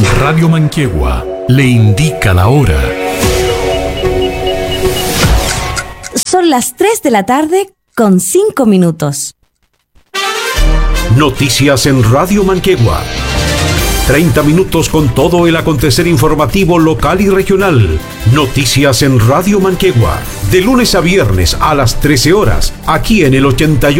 Radio Manquehue le indica la hora. Son las 3 de la tarde con 5 minutos. Noticias en Radio Manquehue. 30 minutos con todo el acontecer informativo local y regional. Noticias en Radio Manquehue. De lunes a viernes a las 13 horas, aquí en el 88.